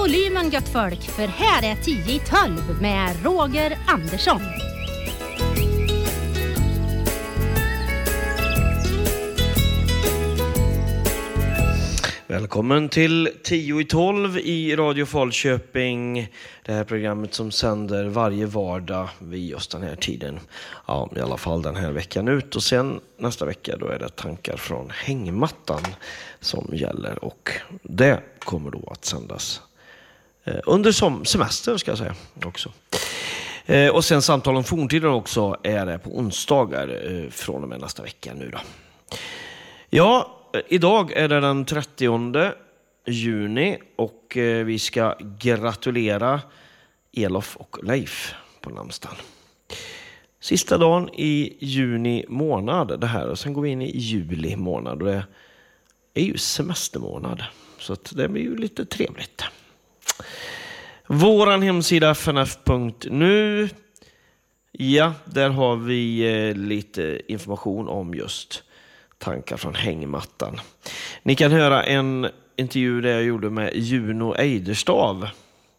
volymen gött folk, för här är 10 i 12 med Roger Andersson. Välkommen till 10 i 12 i Radio Falköping. Det här programmet som sänder varje vardag vid just den här tiden. Ja, i alla fall den här veckan ut. Och sen nästa vecka då är det tankar från hängmattan som gäller. Och det kommer då att sändas under semester ska jag säga också. Och sen samtal om forntider också är det på onsdagar från och med nästa vecka nu då. Ja, idag är det den 30 juni och vi ska gratulera Elof och Leif på namnsdagen. Sista dagen i juni månad det här och sen går vi in i juli månad och det är ju semestermånad så att det blir ju lite trevligt. Våran hemsida fnf.nu. Ja, där har vi lite information om just tankar från hängmattan. Ni kan höra en intervju där jag gjorde med Juno Eiderstav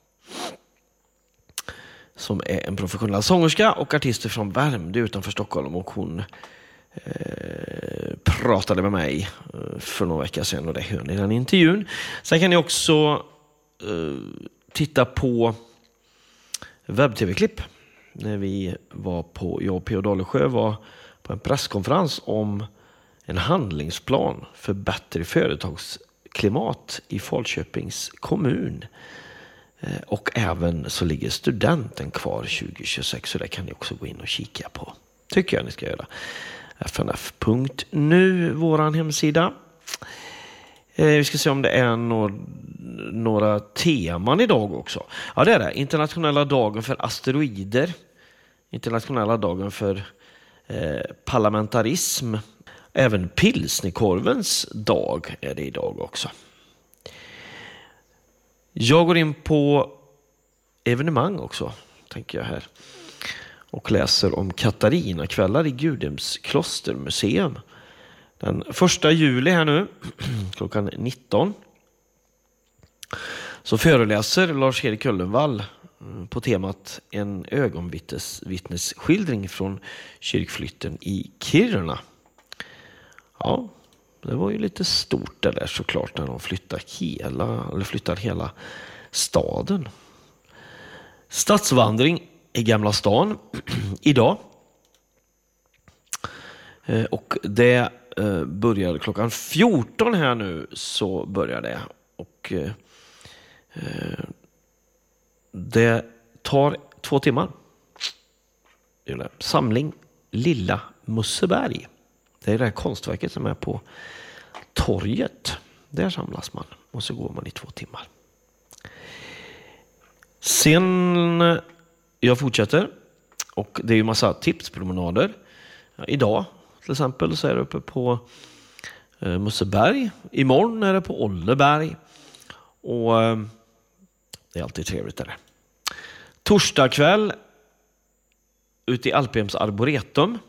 som är en professionell sångerska och artist från Värmdö utanför Stockholm och hon pratade med mig för några veckor sedan och det hör ni i den intervjun. Sen kan ni också titta på webb-tv-klipp när vi var på, jag och P.O. Dalesjö var på en presskonferens om en handlingsplan för bättre företagsklimat i Falköpings kommun. Och även så ligger studenten kvar 2026 så det kan ni också gå in och kika på. Tycker jag ni ska göra. fnf.nu, våran hemsida. Vi ska se om det är några teman idag också. Ja, det är det. Internationella dagen för asteroider. Internationella dagen för parlamentarism. Även pilsnerkorvens dag är det idag också. Jag går in på evenemang också, tänker jag här. Och läser om Katarina-kvällar i Gudhems klostermuseum. Den 1 juli här nu, klockan 19. Så föreläser Lars-Erik Köllenvall på temat en ögonvittnesskildring från kyrkflytten i Kiruna. Ja, det var ju lite stort det där såklart när de flyttar hela staden. Stadsvandring i Gamla stan idag. Och det börjar klockan 14 här nu så börjar det. Och det tar 2 timmar. Samling Lilla Musseberg. Det är det här konstverket som är på torget. Där samlas man och så går man i 2 timmar. Sen jag fortsätter och det är ju massa tipspromenader. Idag till exempel så är det uppe på Musseberg. Imorgon är det på Olleberg. Och det är alltid trevligt där. Torsdag kväll ute i Alphems Arboretum.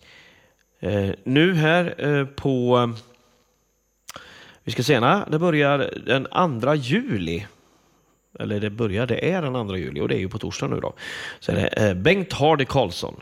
Nu här på vi ska se när det börjar den 2 juli. Eller det är den 2 juli och det är ju på torsdag nu då. Så är det Bengt Hardy Karlsson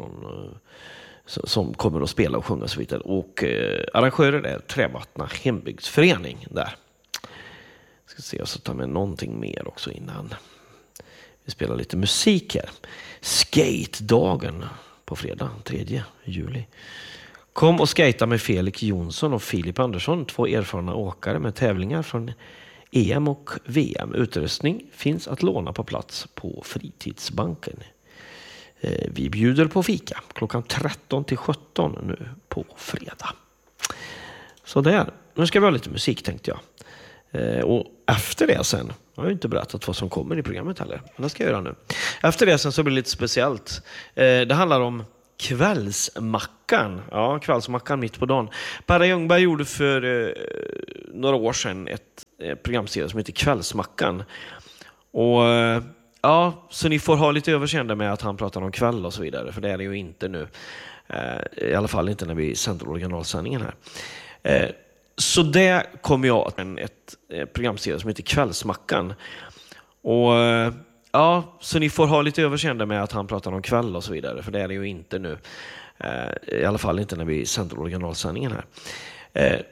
som kommer att spela och sjunga och så vidare. Och arrangörer är Trävattna hembygdsförening där. Ska se så tar med någonting mer också innan vi spelar lite musik här. Skate-dagen på fredag 3 juli. Kom och skata med Felix Jonsson och Filip Andersson, 2 erfarna åkare med tävlingar från EM och VM. Utrustning finns att låna på plats på Fritidsbanken. Vi bjuder på fika klockan 13 till 17 nu på fredag. Så där, nu ska vi ha lite musik tänkte jag. Och efter det sen, jag har ju inte berättat vad som kommer i programmet heller, men det ska jag göra nu. Efter det sen så blir det lite speciellt. Det handlar om kvällsmackan. Ja, kvällsmackan mitt på dagen. Per Ljungberg gjorde för några år sedan ett programserie som heter Kvällsmackan. Och ja, så ni får ha lite överseende med att han pratar om kväll och så vidare, för det är det ju inte nu. I alla fall inte när vi sänder originalsändningen här. Så det kommer jag att ett programserie som heter Kvällsmackan. Och ja, så ni får ha lite överseende med att han pratar om kväll och så vidare, för det är det ju inte nu. I alla fall inte när vi sänder originalsändningen här.